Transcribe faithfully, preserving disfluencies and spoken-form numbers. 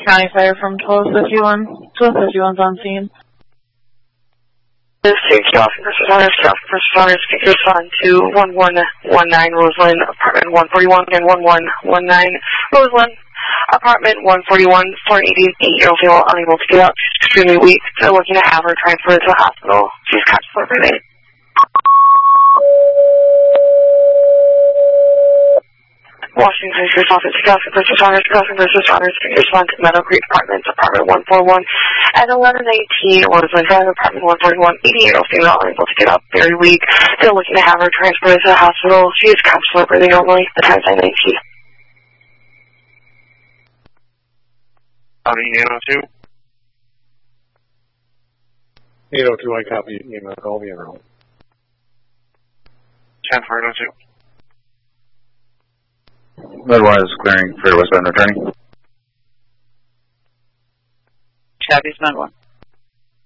County Fire from twelve fifty-one. twelve fifty-one's on scene. This is Safety Officer, Responders, Responders, can respond to one one one nine Roseland, apartment one forty-one, and one one one nine Roseland, apartment one forty-one, for an eighty-eight-year-old female unable to get up. She's extremely weak. They're looking to have her transferred to the hospital. She's capsular breathing. Washington Police Office, Chicago, First Responders, Chicago, First Responders, can respond to Meadow Creek Apartments, apartment one forty-one, at eleven eighteen, Roseland Drive, apartment one forty-one, eighty-eight-year-old female unable to get up, very weak. They're looking to have her transferred to the hospital. She is capsular breathing only. The time's nine nineteen. County eight oh two. eight oh two, I copy. Email, call me around. ten four oh two. Otherwise, clearing for westbound returning. Copy, Command one.